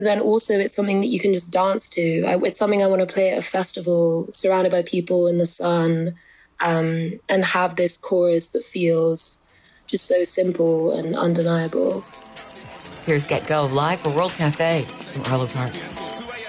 Then also it's something that you can just dance to. It's something I want to play at a festival, surrounded by people in the sun, and have this chorus that feels just so simple and undeniable. Here's Get Go live for World Cafe from Arlo Parks.